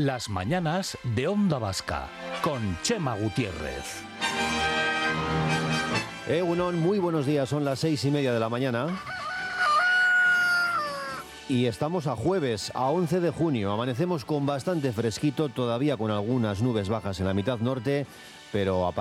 Las mañanas de Onda Vasca, con Chema Gutiérrez. Egunon, muy buenos días, son las 6:30 de la mañana. Y estamos a jueves, a 11 de junio. Amanecemos con bastante fresquito, todavía con algunas nubes bajas en la mitad norte, pero a